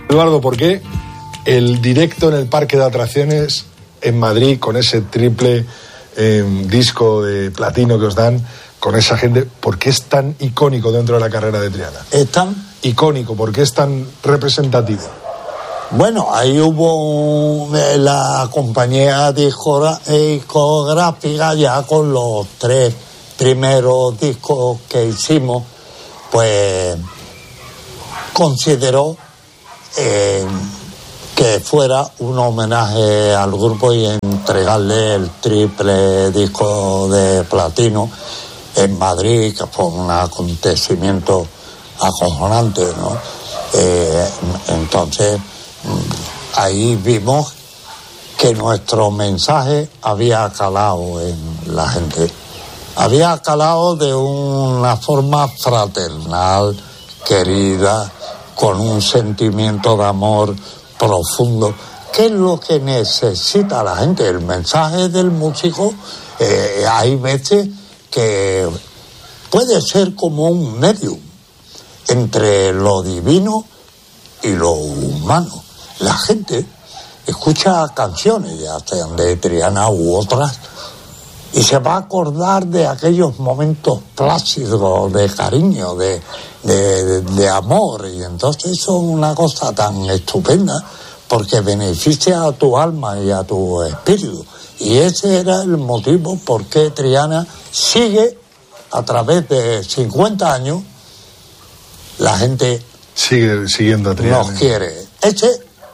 Eduardo, ¿por qué el directo en el parque de atracciones en Madrid con ese triple disco de platino que os dan, con esa gente, por qué es tan icónico dentro de la carrera de Triana? ¿Es tan icónico? ¿Por qué es tan representativo? Bueno, ahí hubo la compañía discográfica ya con los 3 primeros discos que hicimos, pues consideró que fuera un homenaje al grupo y entregarle el triple disco de platino en Madrid, que fue un acontecimiento acojonante, ¿no? Entonces ahí vimos que nuestro mensaje había calado en la gente, había calado de una forma fraternal, querida, con un sentimiento de amor profundo. ¿Qué es lo que necesita la gente? El mensaje del músico, hay veces que puede ser como un medium entre lo divino y lo humano. La gente escucha canciones, ya sean de Triana u otras, y se va a acordar de aquellos momentos plácidos, de cariño, de amor, y entonces eso es una cosa tan estupenda, porque beneficia a tu alma y a tu espíritu. Y ese era el motivo por qué Triana sigue, a través de 50 años, la gente sigue siguiendo a Triana. Nos quiere. Ese